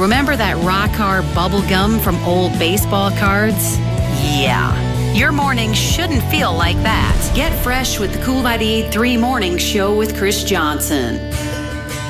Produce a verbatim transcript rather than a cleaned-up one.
Remember that rock hard bubble gum from old baseball cards? Yeah. Your morning shouldn't feel like that. Get fresh with the Cool ninety-eight three Morning Show with Chris Johnson.